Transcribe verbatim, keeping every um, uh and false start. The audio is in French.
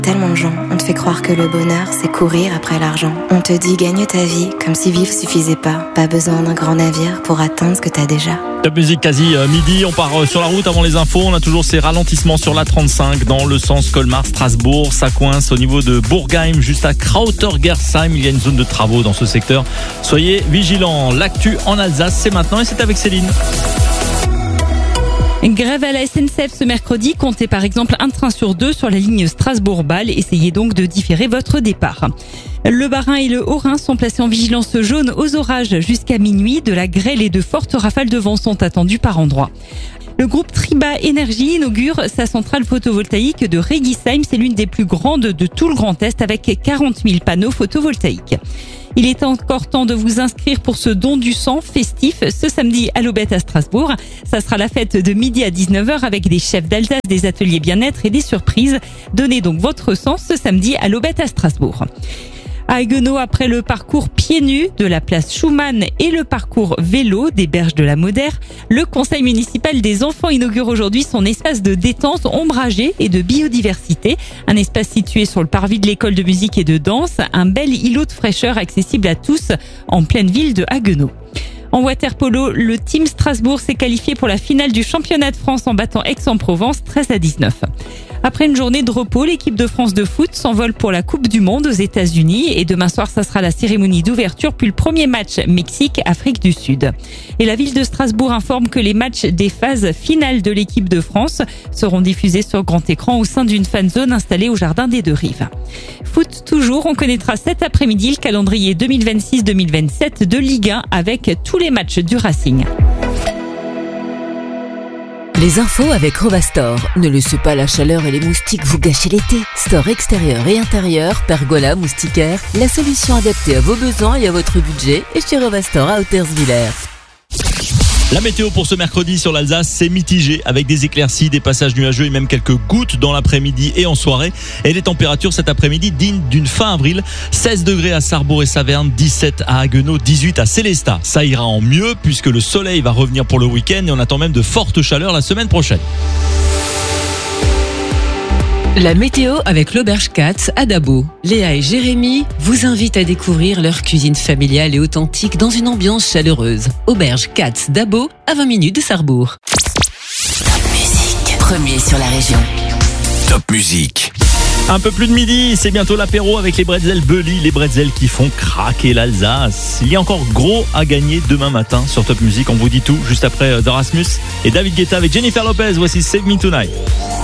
Tellement de gens, on te fait croire que le bonheur, c'est courir après l'argent. On te dit gagne ta vie, comme si vivre suffisait pas. Pas besoin d'un grand navire pour atteindre ce que t'as déjà. Top musique quasi euh, midi, on part euh, sur la route avant les infos. On a toujours ces ralentissements sur la trente-cinq dans le sens Colmar-Strasbourg. Ça coince au niveau de Bourgheim, juste à Krauter-Gersheim. Il y a une zone de travaux dans ce secteur. Soyez vigilants. L'actu en Alsace, c'est maintenant et c'est avec Céline. Grève à la S N C F ce mercredi. Comptez par exemple un train sur deux sur la ligne Strasbourg-Bâle. Essayez donc de différer votre départ. Le Bas-Rhin et le Haut-Rhin sont placés en vigilance jaune aux orages jusqu'à minuit. De la grêle et de fortes rafales de vent sont attendues par endroits. Le groupe Triba Énergie inaugure sa centrale photovoltaïque de Regisheim. C'est l'une des plus grandes de tout le Grand Est avec quarante mille panneaux photovoltaïques. Il est encore temps de vous inscrire pour ce don du sang festif ce samedi à l'Aubette à Strasbourg. Ça sera la fête de midi à dix-neuf heures avec des chefs d'Alsace, des ateliers bien-être et des surprises. Donnez donc votre sang ce samedi à l'Aubette à Strasbourg. À Haguenau, après le parcours pieds nus de la place Schumann et le parcours vélo des berges de la Modère, le conseil municipal des enfants inaugure aujourd'hui son espace de détente ombragé et de biodiversité. Un espace situé sur le parvis de l'école de musique et de danse, un bel îlot de fraîcheur accessible à tous en pleine ville de Haguenau. En water-polo, le Team Strasbourg s'est qualifié pour la finale du championnat de France en battant Aix-en-Provence treize à dix-neuf. Après une journée de repos, l'équipe de France de foot s'envole pour la Coupe du Monde aux États-Unis et demain soir, ça sera la cérémonie d'ouverture puis le premier match Mexique-Afrique du Sud. Et la ville de Strasbourg informe que les matchs des phases finales de l'équipe de France seront diffusés sur grand écran au sein d'une fan zone installée au jardin des Deux Rives. Foot toujours, on connaîtra cet après-midi le calendrier deux mille vingt-six deux mille vingt-sept de Ligue un avec tous les matchs du Racing. Les infos avec Rovastor. Ne laissez pas la chaleur et les moustiques vous gâcher l'été. Store extérieur et intérieur, pergola, moustiquaire, la solution adaptée à vos besoins et à votre budget est chez Rovastor à Hauterswiller. La météo pour ce mercredi sur l'Alsace, c'est mitigé avec des éclaircies, des passages nuageux et même quelques gouttes dans l'après-midi et en soirée. Et les températures cet après-midi dignes d'une fin avril. seize degrés à Sarrebourg et Saverne, dix-sept à Haguenau, dix-huit à Sélestat. Ça ira en mieux puisque le soleil va revenir pour le week-end et on attend même de fortes chaleurs la semaine prochaine. La météo avec l'Auberge Katz à Dabo. Léa et Jérémy vous invitent à découvrir leur cuisine familiale et authentique dans une ambiance chaleureuse. Auberge Katz Dabo, à vingt minutes de Sarrebourg. Top musique, premier sur la région. Top musique. Un peu plus de midi, c'est bientôt l'apéro avec les bretzels Bully, les bretzels qui font craquer l'Alsace. Il y a encore gros à gagner demain matin sur Top Music. On vous dit tout juste après Dorasmus et David Guetta avec Jennifer Lopez. Voici Save Me Tonight.